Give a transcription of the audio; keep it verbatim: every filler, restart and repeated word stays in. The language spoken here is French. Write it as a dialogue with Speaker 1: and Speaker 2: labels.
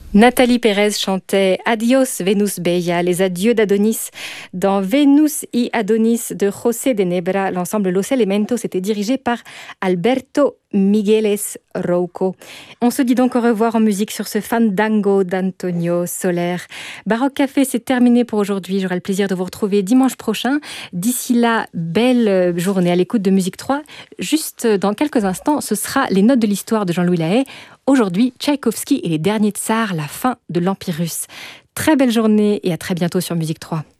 Speaker 1: Nathalie Pérez chantait Adios Venus Bella, les adieux d'Adonis. Dans Venus y Adonis de José de Nebra, l'ensemble Los Elementos était dirigé par Alberto Migueles Rouco. On se dit donc au revoir en musique sur ce fandango d'Antonio Soler. Baroque Café, c'est terminé pour aujourd'hui. J'aurai le plaisir de vous retrouver dimanche prochain. D'ici là, belle journée à l'écoute de Musique trois. Juste dans quelques instants, ce sera les notes de l'histoire de Jean-Louis Lahaye. Aujourd'hui, Tchaïkovski et les derniers tsars, la fin de l'Empire russe. Très belle journée et à très bientôt sur Musique trois.